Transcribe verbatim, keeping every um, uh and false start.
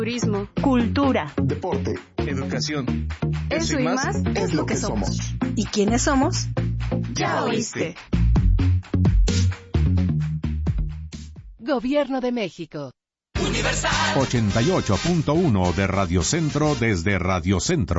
turismo, cultura, deporte, educación. Eso, Eso y más, más es lo que somos. somos. ¿Y quiénes somos? Ya oíste. Gobierno de México. Universal. ochenta y ocho punto uno de Radio Centro desde Radio Centro.